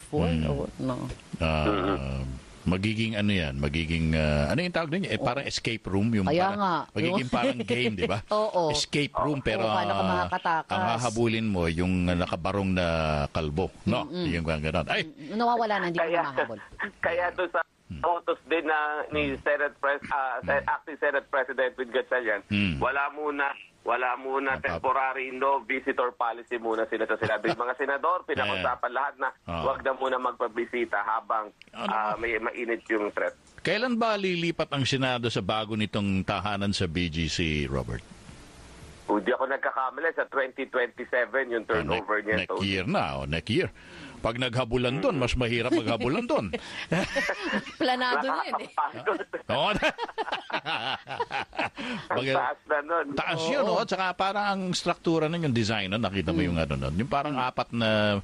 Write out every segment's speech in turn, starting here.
4 or no? Magiging ano yan, magiging, ano yung tawag niya? Parang escape room. Yung Kaya parang, nga. magiging parang game, di ba? Oo. Escape room, pero paano ka makakatakas? ang hahabulin mo, yung nakabarong na kalbo. No? Yung gano'n. Ay! Nawawala na, hindi mo mahabol. Kaya doon sa photos din na ni Acting Senate President Win Gatchalian, wala muna temporary no visitor policy muna sila sa sinabi. Mga senador, pinag-usapan lahat na wag na muna magpabisita habang may mainit yung threat. Kailan ba lilipat ang Senado sa bago nitong tahanan sa BGC, Robert? Hindi ako nagkakamali, sa 2027 yung turnover niya. Next year na, next year. Pag naghabulan doon, mas mahirap maghabulan doon. Planado na yun eh. Oo. Taas na nun. Taas yun, no? At saka parang ang struktura nun, yung design, nakita mo yung ano nun. Yung parang apat na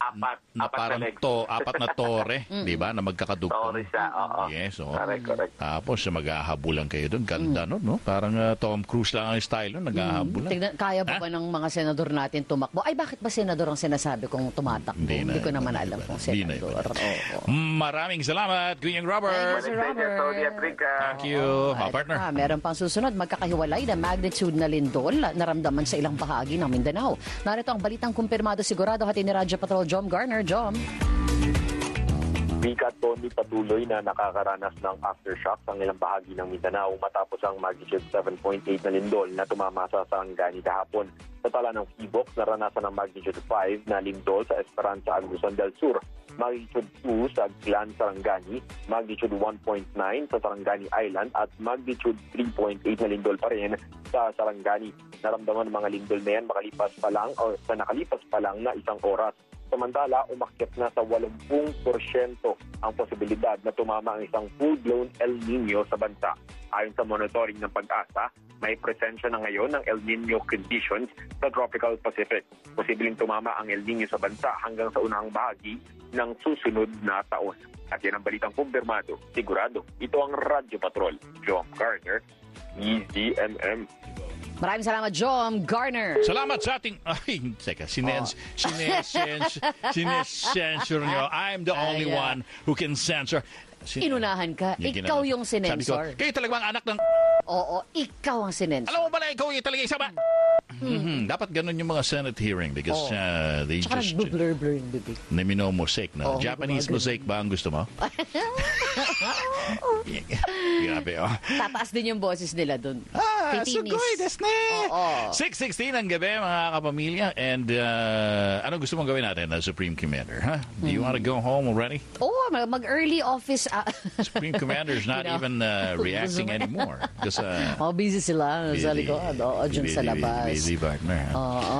tore, di ba, na magkakadugtong. Tore siya, oo. Yes, oo. Correct. Tapos maghahabulan kayo doon. Ganda nun, no? Parang Tom Cruise lang ang style nun, naghahabulan. Kaya ba ng mga senador natin tumakbo? Ay, bakit ba senador ang sinasabi kong tumatakbo? Hindi ko naman alam kung senador. Maraming salamat, Kuya Robert. Sir Robert. Thank you. Partner. Meron pang susunod, magkakahiwalay na magnitude na lindol naramdaman sa ilang bahagi ng Mindanao. Narito ang balitang kumpirmado sigurado hati ni Radyo Patrol Jom Garner. Jom. Bika at Tony, patuloy na nakakaranas ng aftershocks ang ilang bahagi ng Mindanao matapos ang magnitude 7.8 na lindol na tumama sa Sarangani kahapon. Sa tala ng Phibox, naranasan ng magnitude 5 na lindol sa Esperanza, Agusan del Sur, magnitude 2 sa Glan, Sarangani, magnitude 1.9 sa Sarangani Island at magnitude 3.8 na lindol pa rin sa Sarangani. Naramdaman ng mga lindol na yan nakalipas pa lang na isang oras. Samantala, umakyat na sa 80% ang posibilidad na tumama ang isang full-blown El Nino sa bansa. Ayon sa monitoring ng Pag-asa, may presensya na ngayon ng El Nino conditions sa Tropical Pacific. Posibleng tumama ang El Nino sa bansa hanggang sa unang bahagi ng susunod na taon. At yan ang balitang kumpirmado, sigurado. Ito ang Radyo Patrol. Jom Garner, EZMM. Maraming salamat, Jom Garner. Salamat sa ating... Ay, teka, sinesensor nyo. I'm the only one who can censor. Inunahan ka. Ikaw yung sinensor. Kayo talagang anak ng... Oo, ikaw ang sinensor. Alam mo ba na ikaw yung talaga isama? Dapat ganun yung mga Senate hearing because they tsaka just... blur yung bibig. Mosaic na. Japanese mosaic ba ang gusto mo? Grabe, Tataas din yung boses nila dun. Sugoi desu ne. 6:16 ang gabi, mga kapamilya. And ano gusto mong gawin natin na Supreme Commander? Huh? Do you want to go home already? Mag-early office. Supreme Commander's not even reacting anymore. Because busy sila sa likod. Dyan sa labas. Busy partner.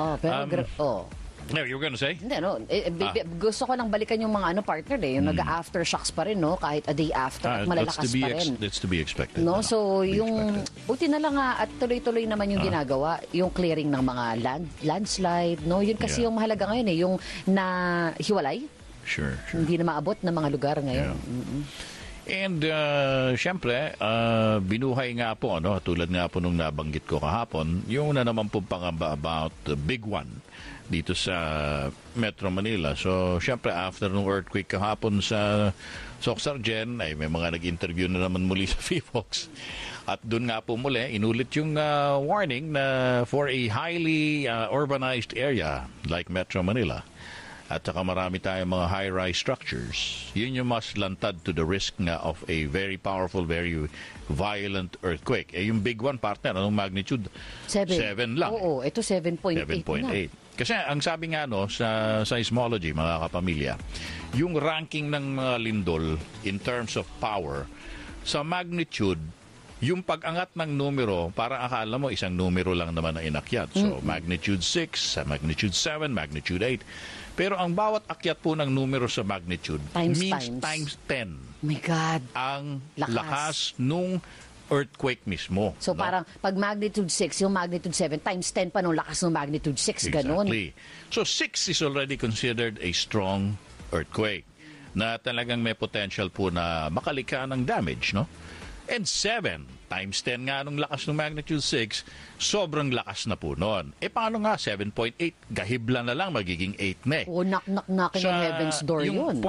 Pero No, you were gonna say? Hindi, gusto ko lang balikan yung mga partner yung nag-aftershocks pa rin, kahit a day after at malalakas pa rin. That's to be expected. No? So, yung buti na lang at tuloy-tuloy naman yung ginagawa, yung clearing ng mga landslide, no? Yun kasi yung mahalaga ngayon yung nahiwalay. Sure. Hindi na maabot ng mga lugar ngayon. Yeah. And syempre, binuhay nga po, tulad nga po nung nabanggit ko kahapon, yung na naman po pangamba about the big one dito sa Metro Manila. So, syempre, after nung earthquake kahapon sa Soxargen, ay may mga nag-interview na naman muli sa Phibox. At doon nga po muli, inulit yung warning na for a highly urbanized area like Metro Manila, at saka marami tayong mga high-rise structures, yun yung mas lantad to the risk nga of a very powerful, very violent earthquake. Yung big one, partner, anong magnitude? 7 lang. Oo, ito 7.8 na. Kasi ang sabi nga sa seismology, mga kapamilya, yung ranking ng mga lindol in terms of power, sa magnitude, yung pag-angat ng numero, parang akala mo isang numero lang naman na inakyat. So, magnitude 6, magnitude 7, magnitude 8. Pero ang bawat akyat po ng numero sa magnitude times 10. My God. Ang lakas nung earthquake mismo. So parang pag magnitude 6, yung magnitude 7 times 10 pa nung lakas ng magnitude 6, ganun. Exactly. So 6 is already considered a strong earthquake na talagang may potential po na makalika ng damage, no? And 7 times 10 nga nung lakas ng magnitude 6, sobrang lakas na po noon. Paano nga 7.8? Gahibla na lang, magiging 8 na knock-knock-knocking on heaven's door yun.